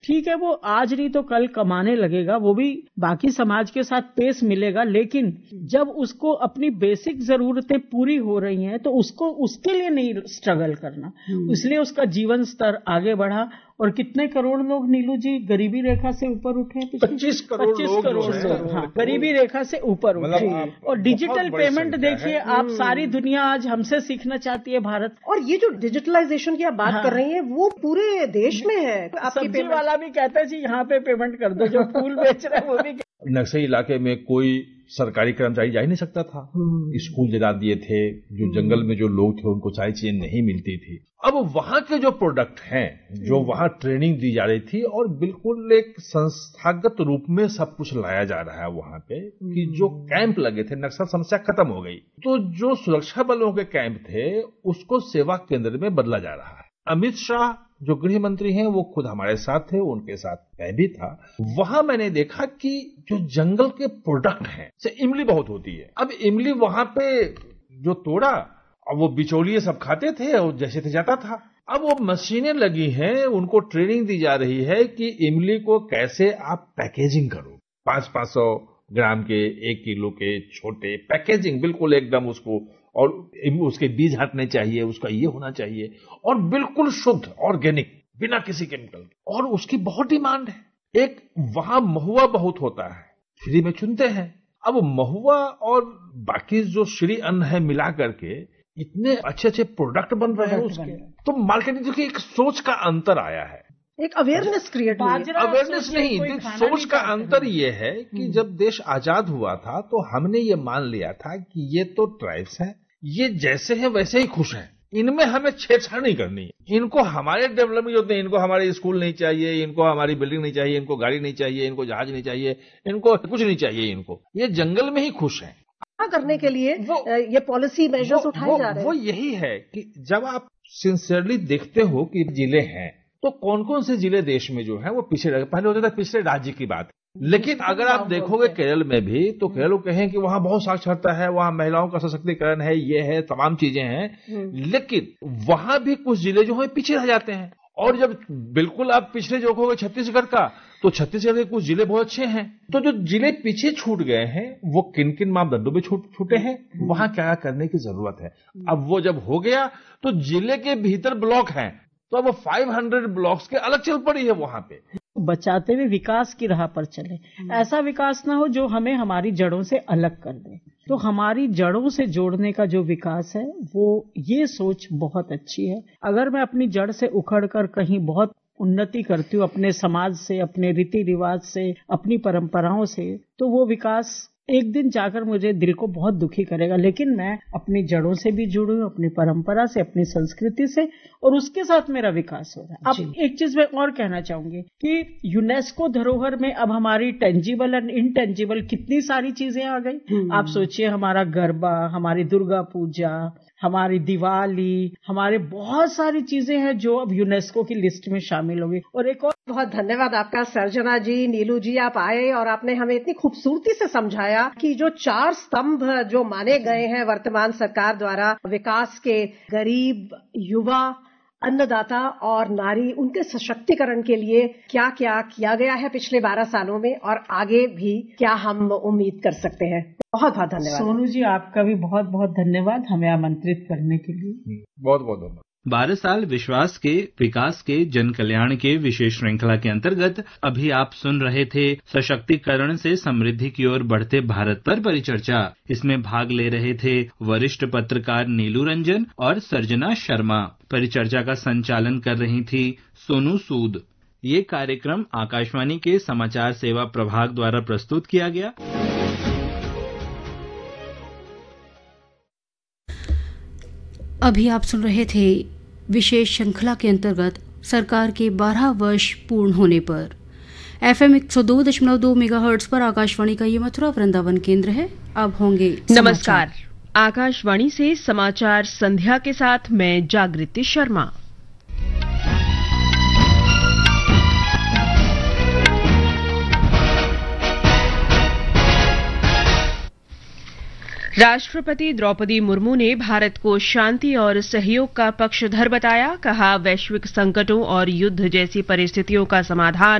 ठीक है, वो आज नहीं तो कल कमाने लगेगा, वो भी बाकी समाज के साथ पेश मिलेगा, लेकिन जब उसको अपनी बेसिक जरूरतें पूरी हो रही हैं तो उसको उसके लिए नहीं स्ट्रगल करना, इसलिए उसका जीवन स्तर आगे बढ़ा। और कितने करोड़ लोग नीलू जी गरीबी रेखा से ऊपर उठे? 25 करोड़ लोग, हाँ, गरीबी रेखा से ऊपर उठे। और डिजिटल पेमेंट देखिए आप, सारी दुनिया आज हमसे सीखना चाहती है भारत। और ये जो डिजिटलाइजेशन की आप बात कर रही हैं वो पूरे देश में है। आपकी सब्जी वाला भी कहता है जी यहाँ पे पेमेंट कर दो, जो फूल बेच रहे हैं वो भी। नक्सली इलाके में कोई सरकारी कर्मचारी जा ही नहीं सकता था, स्कूल जला दिए थे, जो जंगल में जो लोग थे उनको सारी चीजें नहीं मिलती थी। अब वहां के जो प्रोडक्ट हैं, जो वहां ट्रेनिंग दी जा रही थी और बिल्कुल एक संस्थागत रूप में सब कुछ लाया जा रहा है वहां पे, कि जो कैंप लगे थे, नक्सल समस्या खत्म हो गई, तो जो सुरक्षा बलों के कैंप थे उसको सेवा केंद्र में बदला जा रहा है। अमित शाह जो गृह मंत्री हैं वो खुद हमारे साथ थे, उनके साथ मैं भी था। वहां मैंने देखा कि जो जंगल के प्रोडक्ट हैं, जैसे इमली बहुत होती है, अब इमली वहां पे जो तोड़ा, अब वो बिचौलिए सब खाते थे और जैसे थे जाता था। अब वो मशीनें लगी हैं, उनको ट्रेनिंग दी जा रही है कि इमली को कैसे आप पैकेजिंग करो, 500 ग्राम के, 1 किलो के छोटे पैकेजिंग, बिल्कुल एकदम उसको, और उसके बीज हटने चाहिए, उसका ये होना चाहिए, और बिल्कुल शुद्ध ऑर्गेनिक, बिना किसी केमिकल। और उसकी बहुत डिमांड है। एक वहां महुआ बहुत होता है, फ्री में चुनते हैं। अब महुआ और बाकी जो श्री अन्न है मिला करके इतने अच्छे अच्छे प्रोडक्ट बन रहे हैं उसके, तो मार्केटिंग की एक सोच का अंतर आया है, एक अवेयरनेस क्रिएट हुई। अवेयरनेस नहीं, सोच का अंतर ये है कि जब देश आजाद हुआ था तो हमने ये मान लिया था कि ये तो ट्राइब्स हैं, ये जैसे हैं वैसे ही खुश हैं, इनमें हमें छेड़छाड़ नहीं करनी, इनको हमारे डेवलपमेंट होते हैं, इनको हमारे स्कूल नहीं चाहिए, इनको हमारी बिल्डिंग नहीं चाहिए, इनको गाड़ी नहीं चाहिए, इनको जहाज नहीं चाहिए, इनको कुछ नहीं चाहिए, इनको ये जंगल में ही खुश हैं। करने के लिए ये पॉलिसी मेजर्स उठाए जा रहे हैं। वो यही है कि जब आप सिंसियरली देखते हो कि जिले हैं, तो कौन कौन से जिले देश में जो है वो पीछे रहे। पहले होता था पिछले राज्य की बात, लेकिन अगर आप देखोगे केरल में भी, तो केरल कहें कि वहां बहुत साक्षरता है, वहां महिलाओं का सशक्तिकरण है, ये है, तमाम चीजें हैं, लेकिन वहां भी कुछ जिले जो है पीछे रह जाते हैं। और जब बिल्कुल आप पिछले देखोगे छत्तीसगढ़ का, तो छत्तीसगढ़ के कुछ जिले बहुत अच्छे हैं। तो जो जिले पीछे छूट गए हैं वो किन किन मापदंडों में छूटे हैं, वहां क्या करने की जरूरत है। अब वो जब हो गया तो जिले के भीतर ब्लॉक हैं, तो अब 500 ब्लॉक्स के अलग चल पड़ी है वहां पे। बचाते हुए विकास की राह पर चले, ऐसा विकास ना हो जो हमें हमारी जड़ों से अलग कर दे। तो हमारी जड़ों से जोड़ने का जो विकास है वो, ये सोच बहुत अच्छी है। अगर मैं अपनी जड़ से उखड़कर कहीं बहुत उन्नति करती हूँ अपने समाज से, अपने रीति रिवाज से, अपनी परंपराओं से, तो वो विकास एक दिन जाकर मुझे दिल को बहुत दुखी करेगा। लेकिन मैं अपनी जड़ों से भी जुड़ी हूँ, अपनी परंपरा से, अपनी संस्कृति से, और उसके साथ मेरा विकास हो रहा है। अब एक चीज मैं और कहना चाहूंगी कि यूनेस्को धरोहर में अब हमारी टेंजिबल एंड इनटेंजिबल कितनी सारी चीजें आ गई। आप सोचिए, हमारा गरबा, हमारी दुर्गा पूजा, हमारी दिवाली, हमारे बहुत सारी चीजें हैं जो अब यूनेस्को की लिस्ट में शामिल होगी। और एक और बहुत धन्यवाद आपका सर्जना जी, नीलू जी, आप आए और आपने हमें इतनी खूबसूरती से समझाया कि जो 4 स्तंभ जो माने गए हैं वर्तमान सरकार द्वारा विकास के, गरीब, युवा, अन्नदाता और नारी, उनके सशक्तिकरण के लिए क्या क्या किया गया है पिछले 12 सालों में, और आगे भी क्या हम उम्मीद कर सकते हैं। बहुत बहुत धन्यवाद सोनू जी, आपका भी बहुत बहुत धन्यवाद हमें आमंत्रित करने के लिए। बहुत बहुत धन्यवाद। 12 साल विश्वास के, विकास के, जन कल्याण के विशेष श्रृंखला के अंतर्गत अभी आप सुन रहे थे सशक्तिकरण से समृद्धि की ओर बढ़ते भारत पर परिचर्चा। इसमें भाग ले रहे थे वरिष्ठ पत्रकार नीलू रंजन और सर्जना शर्मा। परिचर्चा का संचालन कर रही थी सोनू सूद। ये कार्यक्रम आकाशवाणी के समाचार सेवा प्रभाग द्वारा प्रस्तुत किया गया। अभी आप सुन रहे थे विशेष श्रृंखला के अंतर्गत सरकार के 12 वर्ष पूर्ण होने पर। FM 102.2 मेगाहर्ट्ज पर आकाशवाणी का ये मथुरा वृंदावन केंद्र है। अब होंगे नमस्कार। आकाशवाणी से समाचार संध्या के साथ मैं जागृति शर्मा। राष्ट्रपति द्रौपदी मुर्मू ने भारत को शांति और सहयोग का पक्षधर बताया। कहा, वैश्विक संकटों और युद्ध जैसी परिस्थितियों का समाधान